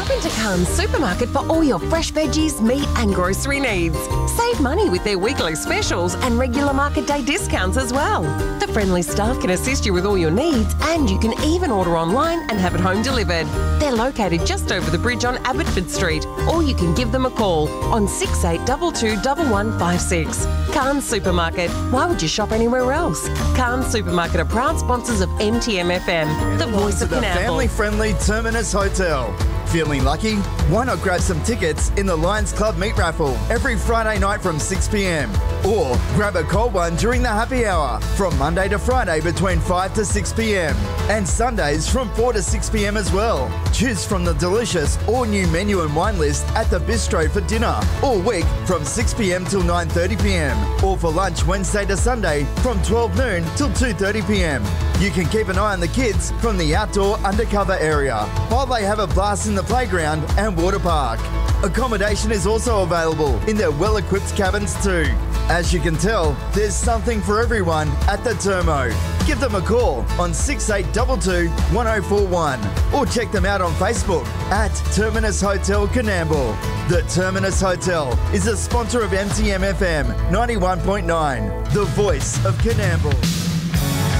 into Carnes Supermarket for all your fresh veggies, meat and grocery needs. Save money with their weekly specials and regular market day discounts as well. The friendly staff can assist you with all your needs, and you can even order online and have it home delivered. They're located just over the bridge on Abbotsford Street, or you can give them a call on 6822 1156. Carnes Supermarket. Why would you shop anywhere else? Carnes Supermarket are proud sponsors of MTM FM, the voice of the Coonamble. family-friendly Terminus Hotel. Feeling lucky? Why not grab some tickets in the Lions Club Meat Raffle every Friday night from 6 p.m. Or grab a cold one during the happy hour from Monday to Friday between 5 to 6 p.m. and Sundays from 4 to 6 p.m. as well. Choose from the delicious all-new menu and wine list at the Bistro for dinner all week from 6 p.m. till 9:30 p.m. or for lunch Wednesday to Sunday from 12 noon till 2:30 p.m. You can keep an eye on the kids from the outdoor undercover area while they have a blast in the playground and water park. Accommodation is also available in their well-equipped cabins too. As you can tell, there's something for everyone at the Termo. Give them a call on 6822 1041 or check them out on Facebook at Terminus Hotel Coonamble. The Terminus Hotel is a sponsor of MTM FM 91.9, the voice of Coonamble.